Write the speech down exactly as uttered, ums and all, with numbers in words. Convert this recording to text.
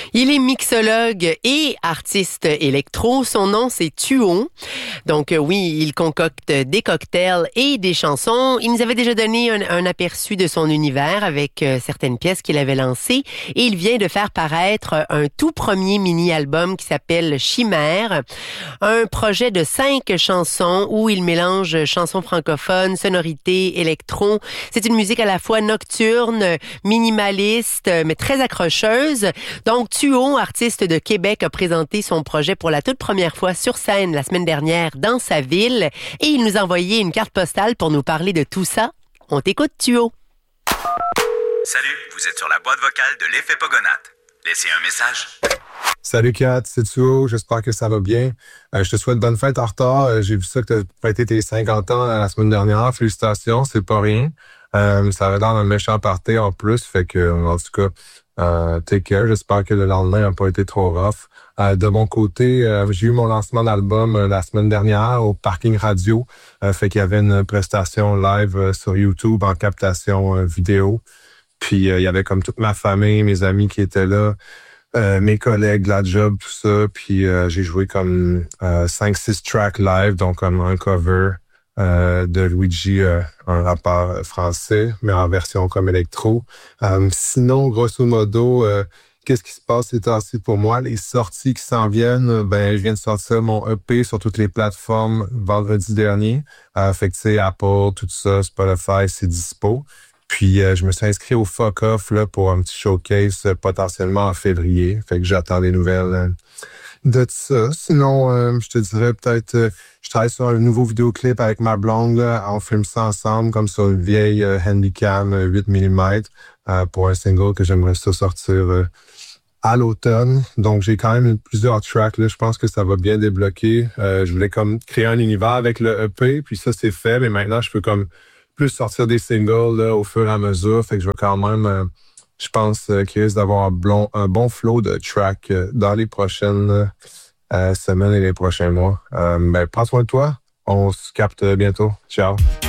Il est mixologue et artiste électro. Son nom, c'est Tuo. Donc euh, oui, il concocte des cocktails et des chansons. Il nous avait déjà donné un, un aperçu de son univers avec euh, certaines pièces qu'il avait lancées. Et il vient de faire paraître un tout premier mini-album qui s'appelle Chimère. Un projet de cinq chansons où il mélange chansons francophones, sonorités, électro. C'est une musique à la fois nocturne, minimaliste, mais très accrocheuse. Donc, Tuo, artiste de Québec, a présenté son projet pour la toute première fois sur scène la semaine dernière dans sa ville et il nous a envoyé une carte postale pour nous parler de tout ça. On t'écoute, Tuo. Salut, vous êtes sur la boîte vocale de l'Effet Pogonat. Laissez un message. Salut Kat, c'est Tuo, j'espère que ça va bien. Euh, je te souhaite bonne fête en retard. Euh, j'ai vu ça que tu as fêté tes cinquante ans la semaine dernière. Félicitations, c'est pas rien. Euh, ça avait l'air d'un méchant party en plus, fait que en tout cas, euh, take care. J'espère que le lendemain n'a pas été trop rough. Euh, de mon côté, euh, j'ai eu mon lancement d'album euh, la semaine dernière au Parking Radio. Euh, fait qu'il y avait une prestation live euh, sur YouTube en captation euh, vidéo. Puis euh, il y avait comme toute ma famille, mes amis qui étaient là. Euh, mes collègues, la job, tout ça. Puis euh, j'ai joué comme euh, cinq six tracks live, donc comme un cover euh, de Luigi, euh, un rappeur français, mais en version comme électro. Euh, sinon, grosso modo, euh, qu'est-ce qui se passe ces temps-ci pour moi? Les sorties qui s'en viennent, ben je viens de sortir mon E P sur toutes les plateformes vendredi dernier. Euh, fait que tu sais, Apple, tout ça, Spotify, c'est dispo. Puis euh, je me suis inscrit au Fuck Off là, pour un petit showcase euh, potentiellement en février. Fait que j'attends des nouvelles euh, de ça. Sinon, euh, je te dirais peut-être euh, je travaille sur un nouveau vidéoclip avec ma blonde. Là. On filme ça ensemble comme sur une vieille euh, Handycam euh, huit millimètres euh, pour un single que j'aimerais ça sortir euh, à l'automne. Donc j'ai quand même plusieurs tracks. Là. Je pense que ça va bien débloquer. Euh, je voulais comme créer un univers avec le E P, puis ça c'est fait, mais maintenant je peux comme plus sortir des singles là, au fur et à mesure. Fait que je vais quand même, euh, je pense, euh, qu'il risque d'avoir un bon, un bon flow de tracks euh, dans les prochaines euh, semaines et les prochains mois. Euh, ben, prends soin de toi. On se capte bientôt. Ciao.